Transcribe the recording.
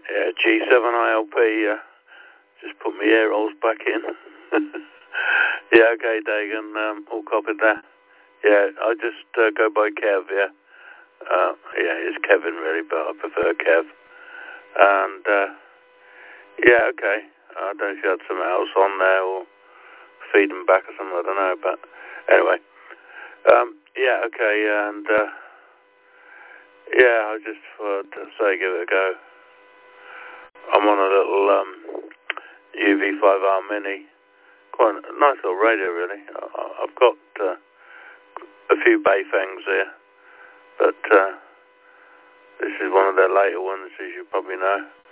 Yeah, G7ILP, just put my air rolls back in. Yeah, okay, Dagan, all copied that. Yeah, I just go by Kev, yeah. Yeah, it's Kevin really, but I prefer Kev. And, yeah, okay. I don't know if you had something else on there or feed them back or something, I don't know, but anyway. Yeah, okay, and, yeah, I just thought to say give it a go. I'm on a little, UV5R Mini. Quite a nice little radio, really. I've got, a few Bayfangs here, but, this is one of their later ones, as you probably know.